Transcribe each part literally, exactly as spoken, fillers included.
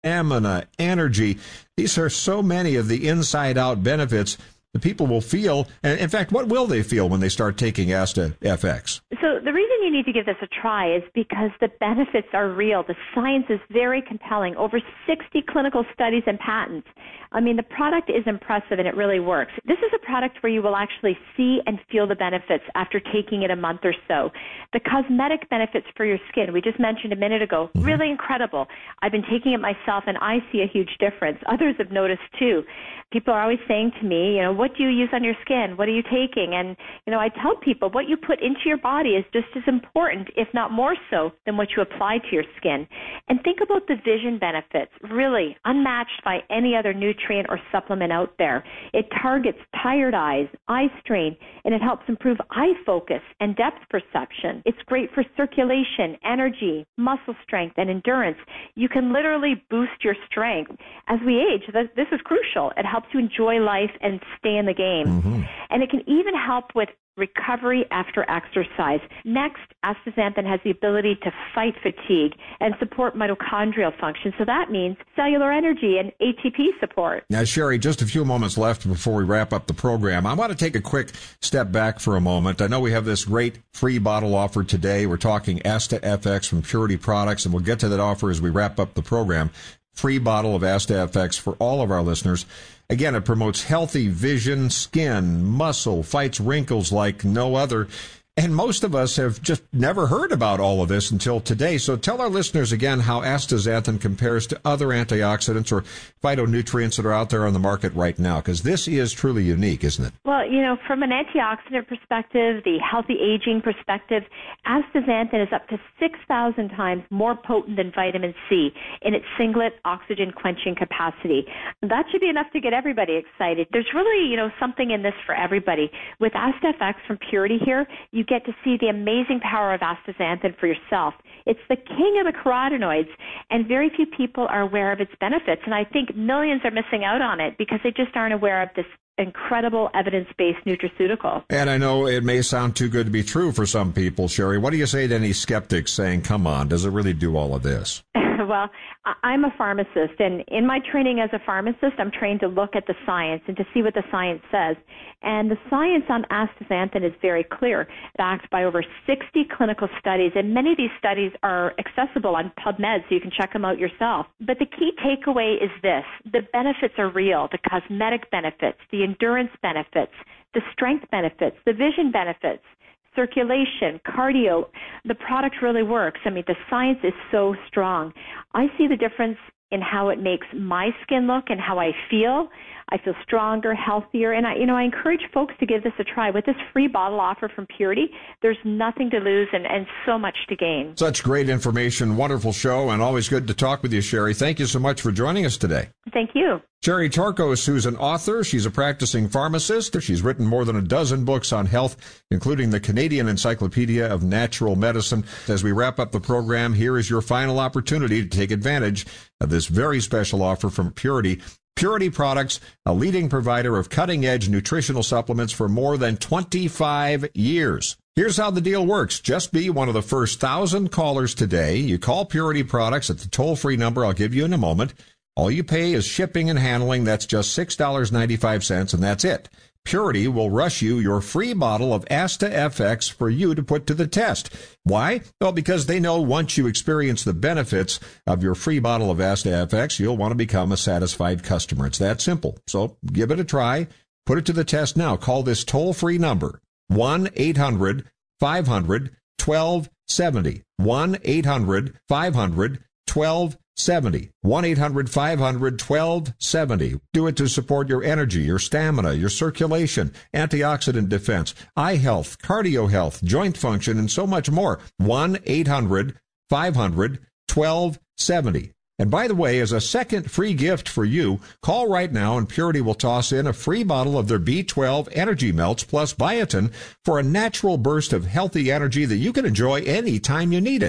stamina, energy. These are so many of the inside-out benefits the people will feel. And in fact, what will they feel when they start taking Asta F X? So the reason you need to give this a try is because the benefits are real. The science is very compelling. Over sixty clinical studies and patents. I mean, the product is impressive and it really works. This is a product where you will actually see and feel the benefits after taking it a month or so. The cosmetic benefits for your skin, we just mentioned a minute ago, mm-hmm. really incredible. I've been taking it myself and I see a huge difference. Others have noticed too. People are always saying to me, you know, what do you use on your skin? What are you taking? And, you know, I tell people what you put into your body is just as important, if not more so, than what you apply to your skin. And think about the vision benefits, really unmatched by any other nutrient or supplement out there. It targets tired eyes, eye strain, and it helps improve eye focus and depth perception. It's great for circulation, energy, muscle strength, and endurance. You can literally boost your strength. As we age, this is crucial. It helps you enjoy life and stay in the game. Mm-hmm. And it can even help with recovery after exercise. Next, astaxanthin has the ability to fight fatigue and support mitochondrial function. So that means cellular energy and A T P support. Now, Sherry, just a few moments left before we wrap up the program. I want to take a quick step back for a moment. I know we have this great free bottle offer today. We're talking Asta F X from Purity Products, and we'll get to that offer as we wrap up the program. Free bottle of Asta F X for all of our listeners. Again, it promotes healthy vision, skin, muscle, fights wrinkles like no other. And most of us have just never heard about all of this until today. So tell our listeners again how astaxanthin compares to other antioxidants or phytonutrients that are out there on the market right now, because this is truly unique, isn't it? Well, you know, from an antioxidant perspective, the healthy aging perspective, astaxanthin is up to six thousand times more potent than vitamin C in its singlet oxygen quenching capacity. That should be enough to get everybody excited. There's really, you know, something in this for everybody. With Asta F X from Purity here, you get to see the amazing power of astaxanthin for yourself. It's the king of the carotenoids, and very few people are aware of its benefits. And I think millions are missing out on it because they just aren't aware of this incredible evidence-based nutraceutical. And I know it may sound too good to be true for some people, Sherry. What do you say to any skeptics saying, come on, does it really do all of this? Well, I'm a pharmacist, and in my training as a pharmacist, I'm trained to look at the science and to see what the science says. And the science on astaxanthin is very clear, backed by over sixty clinical studies, and many of these studies are accessible on PubMed, so you can check them out yourself. But the key takeaway is this: the benefits are real, the cosmetic benefits, the endurance benefits, the strength benefits, the vision benefits, circulation, cardio. The product really works. I mean, the science is so strong. I see the difference in how it makes my skin look and how I feel. I feel stronger, healthier, and I, you know, I encourage folks to give this a try. With this free bottle offer from Purity, there's nothing to lose and, and so much to gain. Such great information, wonderful show, and always good to talk with you, Sherry. Thank you so much for joining us today. Thank you. Sherry Torkos, who's an author. She's a practicing pharmacist. She's written more than a dozen books on health, including the Canadian Encyclopedia of Natural Medicine. As we wrap up the program, here is your final opportunity to take advantage of this very special offer from Purity. Purity Products, a leading provider of cutting-edge nutritional supplements for more than twenty-five years. Here's how the deal works. Just be one of the first thousand callers today. You call Purity Products at the toll-free number I'll give you in a moment. All you pay is shipping and handling. That's just six dollars and ninety-five cents, and that's it. Purity will rush you your free bottle of Asta F X for you to put to the test. Why? Well, because they know once you experience the benefits of your free bottle of Asta F X, you'll want to become a satisfied customer. It's that simple. So give it a try. Put it to the test now. Call this toll-free number, one eight hundred five hundred twelve seventy. one eight hundred five hundred twelve seventy. one eight hundred five hundred twelve seventy. Do it to support your energy, your stamina, your circulation, antioxidant defense, eye health, cardio health, joint function, and so much more. one eight hundred five hundred twelve seventy. And by the way, as a second free gift for you, call right now and Purity will toss in a free bottle of their B twelve Energy Melts plus biotin for a natural burst of healthy energy that you can enjoy any time you need it.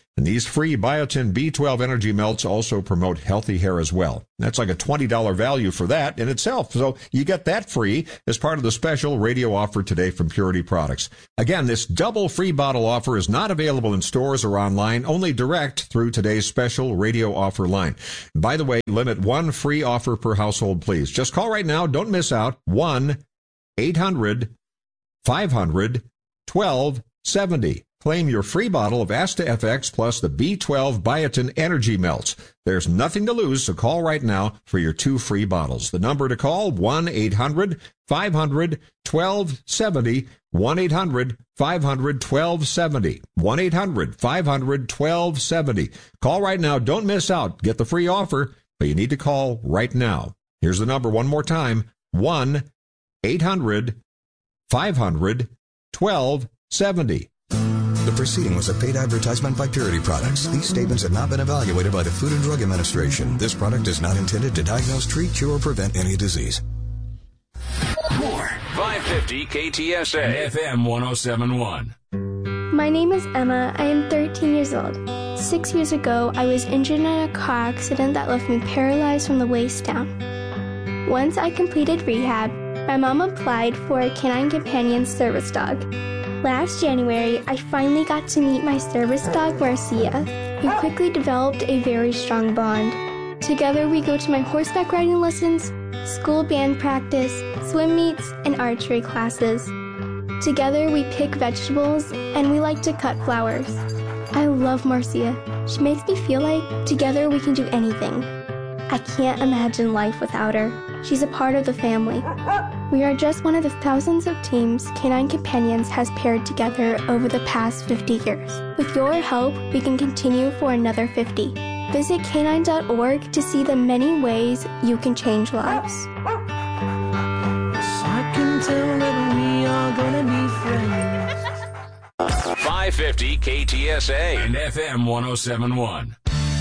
And these free Biotin B twelve energy melts also promote healthy hair as well. That's like a twenty dollars value for that in itself. So you get that free as part of the special radio offer today from Purity Products. Again, this double free bottle offer is not available in stores or online, only direct through today's special radio offer line. By the way, limit one free offer per household, please. Just call right now. Don't miss out. one eight hundred five hundred twelve seventy. Claim your free bottle of Asta F X plus the B twelve Biotin Energy Melts. There's nothing to lose, so call right now for your two free bottles. The number to call, one eight hundred five hundred twelve seventy, one eight hundred five hundred twelve seventy, one eight hundred five hundred twelve seventy. Call right now. Don't miss out. Get the free offer, but you need to call right now. Here's the number one more time, one eight hundred five hundred twelve seventy. The preceding was a paid advertisement by Purity Products. These statements have not been evaluated by the Food and Drug Administration. This product is not intended to diagnose, treat, cure, or prevent any disease. More five fifty K T S A F M one oh seven point one. My name is Emma. I am thirteen years old. Six years ago, I was injured in a car accident that left me paralyzed from the waist down. Once I completed rehab, my mom applied for a Canine Companion service dog. Last January, I finally got to meet my service dog, Marcia. We quickly developed a very strong bond. Together, we go to my horseback riding lessons, school band practice, swim meets, and archery classes. Together, we pick vegetables, and we like to cut flowers. I love Marcia. She makes me feel like together we can do anything. I can't imagine life without her. She's a part of the family. We are just one of the thousands of teams Canine Companions has paired together over the past fifty years. With your help, we can continue for another fifty. Visit canine dot org to see the many ways you can change lives. I can tell that we are gonna be friends. five fifty K T S A and F M one oh seven point one.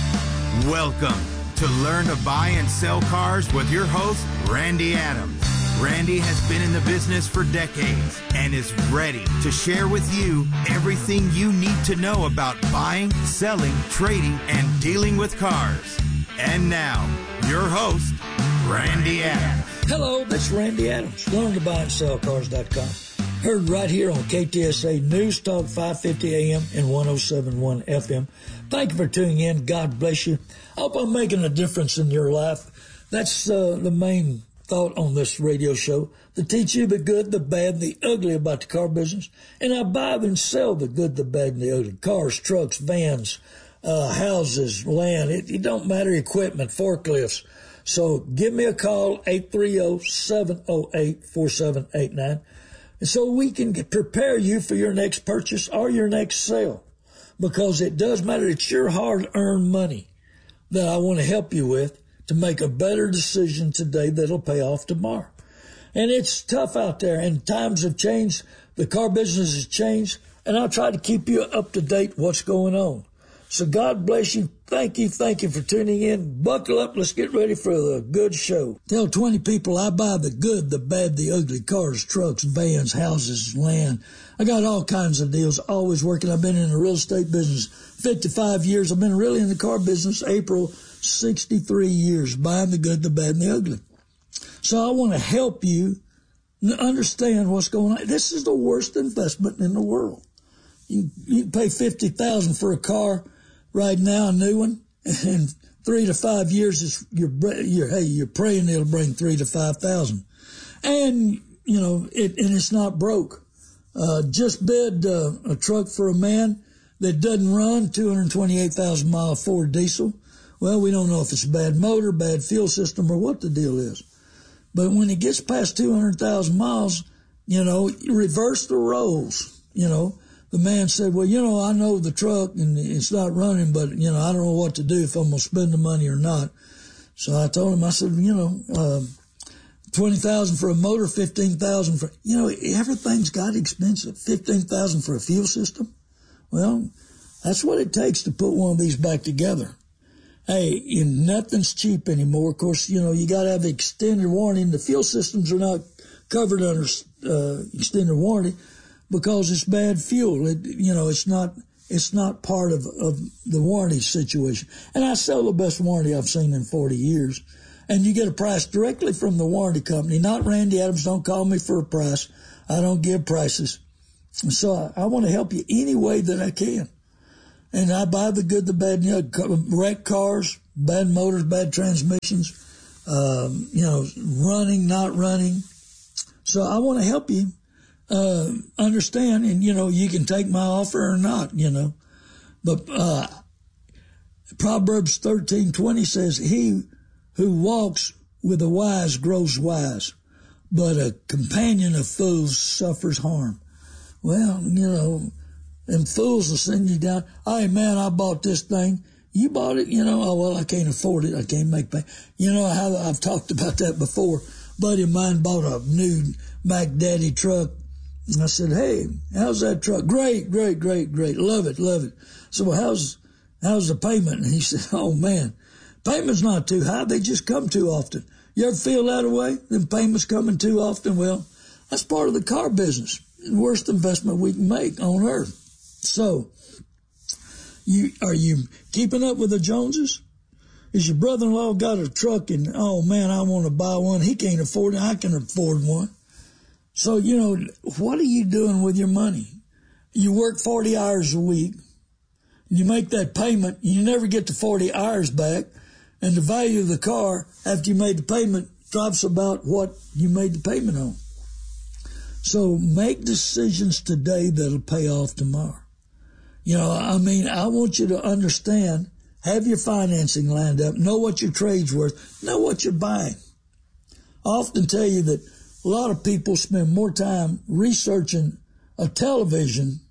Welcome to Learn to Buy and Sell Cars with your host, Randy Adams. Randy has been in the business for decades and is ready to share with you everything you need to know about buying, selling, trading, and dealing with cars. And now, your host, Randy Adams. Hello, this is Randy Adams. Learn to buy and sell cars dot com. Heard right here on K T S A News Talk five fifty A M and one oh seven point one F M. Thank you for tuning in. God bless you. I hope I'm making a difference in your life. That's uh, the main thought on this radio show, to teach you the good, the bad, the ugly about the car business. And I buy and sell the good, the bad, and the ugly. Cars, trucks, vans, uh, houses, land. It, it don't matter, equipment, forklifts. So give me a call, eight three zero, seven zero eight, four seven eight nine. And so we can get, prepare you for your next purchase or your next sale. Because it does matter. It's your hard-earned money that I want to help you with to make a better decision today that'll pay off tomorrow. And it's tough out there, and times have changed. The car business has changed, and I'll try to keep you up to date what's going on. So God bless you. Thank you. Thank you for tuning in. Buckle up. Let's get ready for the good show. Tell twenty people I buy the good, the bad, the ugly, cars, trucks, vans, houses, land. I got all kinds of deals, always working. I've been in the real estate business fifty-five years. I've been really in the car business, April, sixty-three years, buying the good, the bad, and the ugly. So I want to help you understand what's going on. This is the worst investment in the world. You, you can pay fifty thousand dollars for a car right now, a new one, and three to five years, is you're, you're, hey, you're praying it'll bring three to five thousand. And, you know, it, and it's not broke. Uh, just bid uh, a truck for a man that doesn't run, two hundred twenty-eight thousand mile Ford diesel. Well, we don't know if it's a bad motor, bad fuel system, or what the deal is. But when it gets past two hundred thousand miles, you know, you reverse the roles, you know. The man said, well, you know, I know the truck and it's not running, but, you know, I don't know what to do if I'm going to spend the money or not. So I told him, I said, you know, uh, twenty thousand dollars for a motor, fifteen thousand dollars for, you know, everything's got expensive. fifteen thousand dollars for a fuel system. Well, that's what it takes to put one of these back together. Hey, and nothing's cheap anymore. Of course, you know, you got to have extended warranty, and the fuel systems are not covered under uh, extended warranty because it's bad fuel. It, you know, it's not it's not part of, of the warranty situation. And I sell the best warranty I've seen in forty years. And you get a price directly from the warranty company, not Randy Adams. Don't call me for a price. I don't give prices. So I, I want to help you any way that I can. And I buy the good, the bad, you know, wrecked cars, bad motors, bad transmissions, um, you know, running, not running. So I want to help you uh, understand, and, you know, you can take my offer or not, you know. But uh, Proverbs thirteen twenty says, he who walks with the wise grows wise, but a companion of fools suffers harm. Well, you know, and fools will send you down. Hey, man, I bought this thing. You bought it, you know, oh, well, I can't afford it. I can't make pay. You know how I've talked about that before. A buddy of mine bought a new Mac Daddy truck. And I said, hey, how's that truck? Great, great, great, great. Love it, love it. So, well, how's, how's the payment? And he said, oh, man, payment's not too high. They just come too often. You ever feel that way? Them payments coming too often? Well, that's part of the car business. The worst investment we can make on earth. So, you are you keeping up with the Joneses? Is your brother-in-law got a truck and, oh, man, I want to buy one. He can't afford it. I can afford one. So, you know, what are you doing with your money? You work forty hours a week. You make that payment. You never get the forty hours back. And the value of the car after you made the payment drops about what you made the payment on. So make decisions today that'll pay off tomorrow. You know, I mean, I want you to understand, have your financing lined up, know what your trade's worth, know what you're buying. I often tell you that a lot of people spend more time researching a television,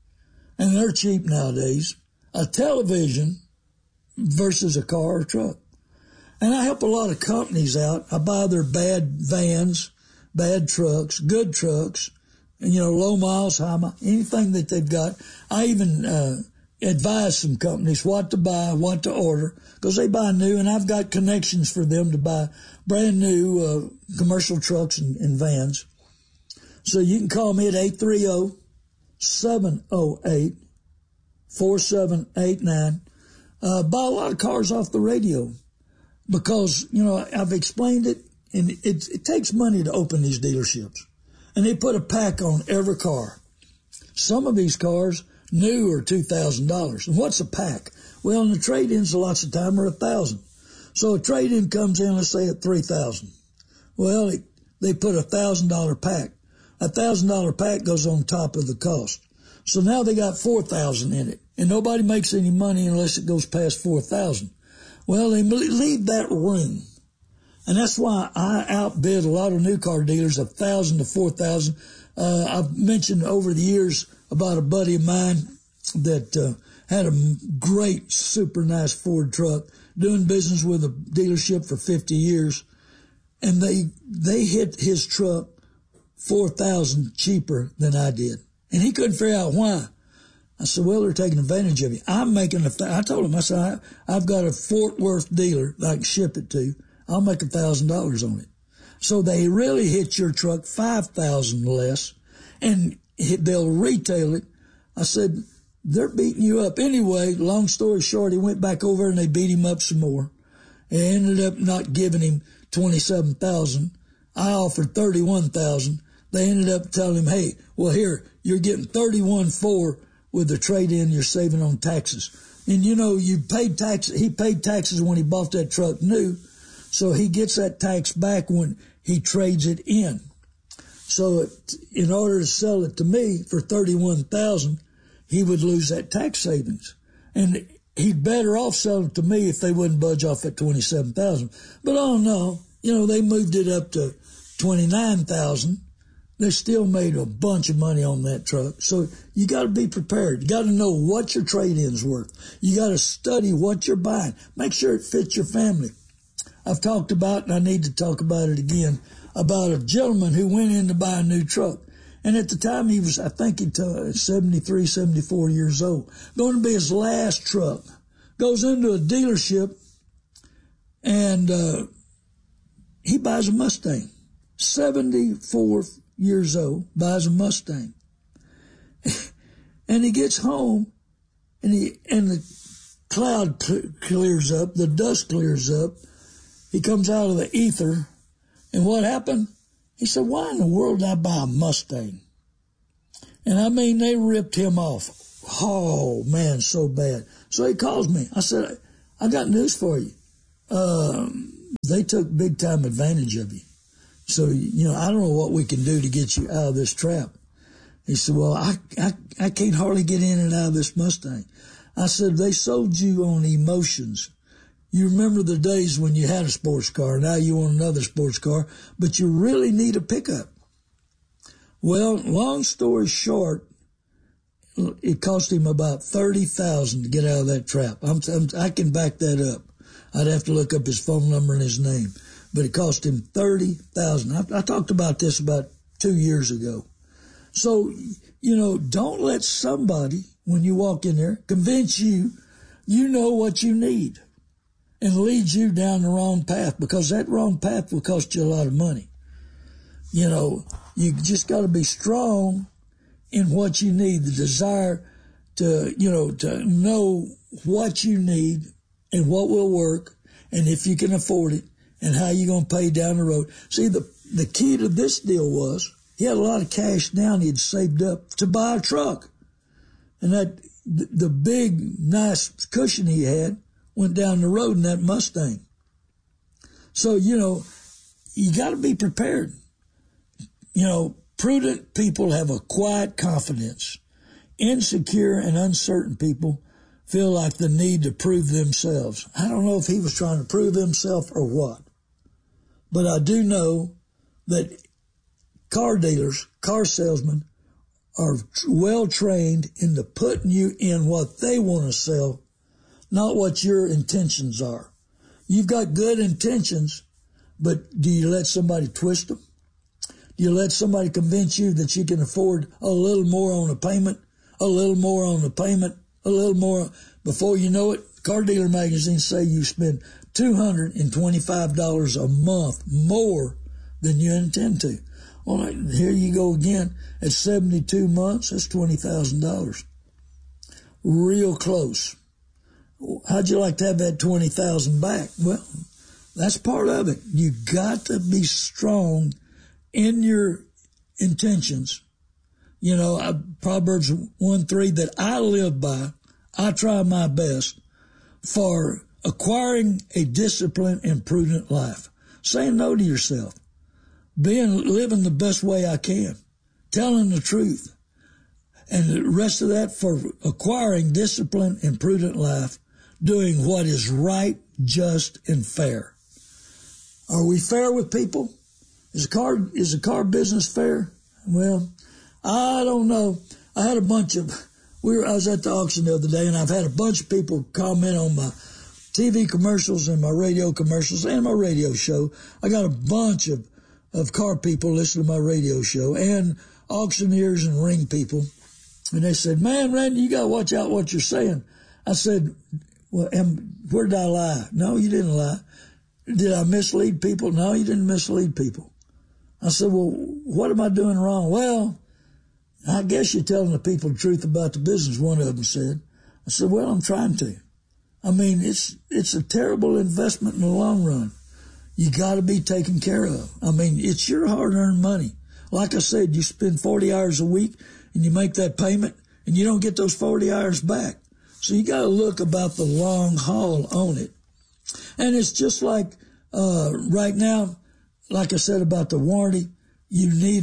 and they're cheap nowadays, a television versus a car or truck. And I help a lot of companies out. I buy their bad vans, bad trucks, good trucks, and, you know, low miles, high miles, anything that they've got. I even uh, advise some companies what to buy, what to order, because they buy new, and I've got connections for them to buy brand new uh, commercial trucks and, and vans. So you can call me at eight three zero, seven zero eight, four seven eight nine. Uh, buy a lot of cars off the radio because, you know, I've explained it, and it, it takes money to open these dealerships. And they put a pack on every car. Some of these cars, new, are two thousand dollars. And what's a pack? Well, in the trade-ins, lots of time are one thousand dollars. So a trade-in comes in, let's say, at three thousand dollars. Well, it, they put a one thousand dollars pack. A one thousand dollars pack goes on top of the cost. So now they got four thousand dollars in it. And nobody makes any money unless it goes past four thousand dollars. Well, they leave that room. And that's why I outbid a lot of new car dealers, one thousand dollars to four thousand dollars. Uh, I've mentioned over the years about a buddy of mine that uh, had a great, super nice Ford truck, doing business with a dealership for fifty years. And they they hit his truck four thousand dollars cheaper than I did. And he couldn't figure out why. I said, well, they're taking advantage of you. I'm making a, I told him, I said, I, I've got a Fort Worth dealer that I can ship it to. I'll make a thousand dollars on it. So they really hit your truck five thousand less, and they'll retail it. I said, they're beating you up anyway. Long story short, he went back over and they beat him up some more. They ended up not giving him twenty-seven thousand. I offered thirty-one thousand. They ended up telling him, hey, well, here, you're getting thirty-one four with the trade-in you're saving on taxes. And, you know, you paid taxes. He paid taxes when he bought that truck new. So he gets that tax back when he trades it in. So it, in order to sell it to me for thirty-one thousand dollars, he would lose that tax savings. And he'd better off selling it to me if they wouldn't budge off at twenty-seven thousand dollars. But oh no, you know, they moved it up to twenty-nine thousand dollars. They still made a bunch of money on that truck. So you got to be prepared. You got to know what your trade-in's worth. You got to study what you're buying. Make sure it fits your family. I've talked about, and I need to talk about it again, about a gentleman who went in to buy a new truck. And at the time he was, I think he was seventy-three, seventy-four years old. Going to be his last truck. Goes into a dealership and uh, he buys a Mustang. seventy-four years old, buys a Mustang. And he gets home and he and the cloud cl- clears up, the dust clears up. He comes out of the ether, and what happened? He said, "Why in the world did I buy a Mustang?" And I mean, they ripped him off. Oh man, so bad. So he calls me. I said, "I got news for you. Um, they took big time advantage of you. So, you know, I don't know what we can do to get you out of this trap." He said, "Well, I, I, I can't hardly get in and out of this Mustang." I said, "They sold you on emotions. You remember the days when you had a sports car. Now you want another sports car, but you really need a pickup." Well, long story short, it cost him about thirty thousand dollars to get out of that trap. I'm, I'm, I can back that up. I'd have to look up his phone number and his name, but it cost him thirty thousand dollars. I, I talked about this about two years ago. So, you know, don't let somebody, when you walk in there, convince you you know what you need and lead you down the wrong path, because that wrong path will cost you a lot of money. You know, you just got to be strong in what you need, the desire to, you know, to know what you need and what will work, and if you can afford it, and how you're going to pay down the road. See, the the key to this deal was he had a lot of cash down he had saved up to buy a truck. And that the, the big, nice cushion he had went down the road in that Mustang. So, you know, you got to be prepared. You know, prudent people have a quiet confidence. Insecure and uncertain people feel like the need to prove themselves. I don't know if he was trying to prove himself or what, but I do know that car dealers, car salesmen, are well trained into putting you in what they want to sell, not what your intentions are. You've got good intentions, but do you let somebody twist them? Do you let somebody convince you that you can afford a little more on a payment, a little more on the payment, a little more? Before you know it, Car Dealer Magazine say you spend two hundred twenty-five dollars a month more than you intend to. Well, here you go again. At seventy-two months, that's twenty thousand dollars. Real close. How'd you like to have that twenty thousand dollars back? Well, that's part of it. You got to be strong in your intentions. You know, I, Proverbs one three that I live by, I try my best for acquiring a disciplined and prudent life. Saying no to yourself. Being, living the best way I can. Telling the truth. And the rest of that for acquiring disciplined and prudent life. Doing what is right, just, and fair. Are we fair with people? Is the car, is the car business fair? Well, I don't know. I had a bunch of, we were, I was at the auction the other day, and I've had a bunch of people comment on my T V commercials and my radio commercials and my radio show. I got a bunch of, of car people listen to my radio show, and auctioneers and ring people. And they said, "Man, Randy, you got to watch out what you're saying." I said, "Well, am, where did I lie?" "No, you didn't lie." "Did I mislead people?" "No, you didn't mislead people." I said, "Well, what am I doing wrong?" "Well, I guess you're telling the people the truth about the business," one of them said. I said, "Well, I'm trying to. I mean, it's it's a terrible investment in the long run. You got to be taken care of. I mean, it's your hard-earned money. Like I said, you spend forty hours a week and you make that payment and you don't get those forty hours back. So you got to look about the long haul on it. And it's just like uh, right now, like I said about the warranty, you need,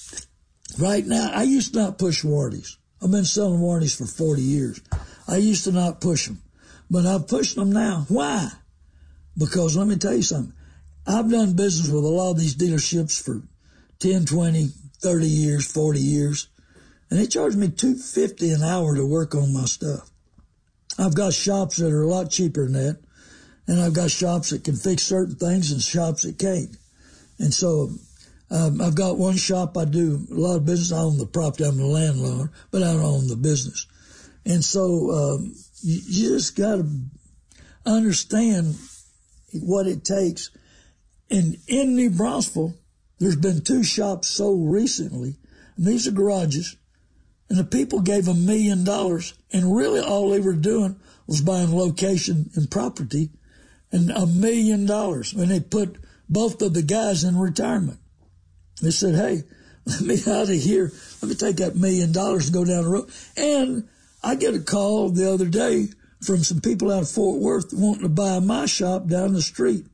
right now, I used to not push warranties. I've been selling warranties for forty years. I used to not push them, but I'm pushing them now. Why? Because let me tell you something. I've done business with a lot of these dealerships for ten, twenty, thirty years, forty years, and they charge me two hundred fifty dollars an hour to work on my stuff. I've got shops that are a lot cheaper than that, and I've got shops that can fix certain things and shops that can't. And so um, I've got one shop I do a lot of business. I own the property. I'm the landlord, but I don't own the business. And so um, you, you just got to understand what it takes. And in New Braunfels, there's been two shops sold recently, and these are garages. And the people gave a million dollars, and really all they were doing was buying location and property, and a million dollars. And they put both of the guys in retirement. They said, hey, let me out of here. Let me take that million dollars and go down the road. And I get a call the other day from some people out of Fort Worth wanting to buy my shop down the street.